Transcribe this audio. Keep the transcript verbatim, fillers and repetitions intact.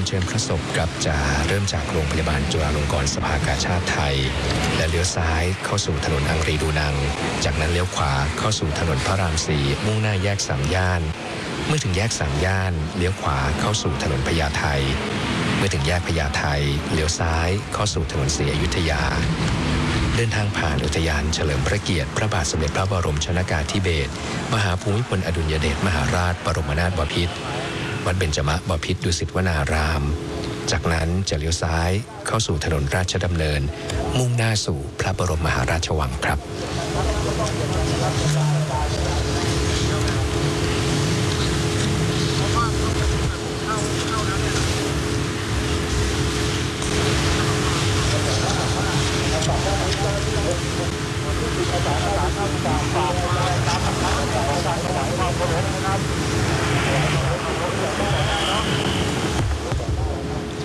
เชิญพระศพครับจะเริ่มจากโรงพยาบาลจุฬาลงกรณ์สภากาชาดไทยและเลี้ยวซ้ายเข้าสู่ถนนอังรีดูนังจากนั้นเลี้ยวขวาเข้าสู่ถนนพระรามสี่มุ่งหน้าแยกสามย่านเมื่อถึงแยกสามย่านเลี้ยวขวาเข้าสู่ถนนพญาไทเมื่อถึงแยกพญาไทเลี้ยวซ้ายเข้าสู่ถนนศรีอยุธยาเดินทางผ่านอุทยานเฉลิมพระเกียรติพระบาทสมเด็จพระบรมชนกาธิเบศรมหาภูมิพลอดุลยเดชมหาราชบรมนาถบพิตรวัดเบญจมบพิตรดุสิตวนารามจากนั้นจะเลี้ยวซ้ายเข้าสู่ถนนราชดำเนินมุ่งหน้าสู่พระบรมมหาราชวังครับ